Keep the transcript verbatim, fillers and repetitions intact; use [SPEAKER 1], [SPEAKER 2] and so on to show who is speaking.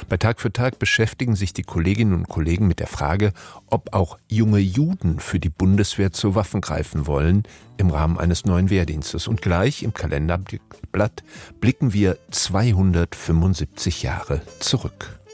[SPEAKER 1] Bei Tag für Tag beschäftigen sich die Kolleginnen und Kollegen mit der Frage, ob auch junge Juden für die Bundeswehr zu Waffen greifen wollen im Rahmen eines neuen Wehrdienstes. Und gleich im Kalenderblatt blicken wir zweihundertfünfundsiebzig Jahre zurück.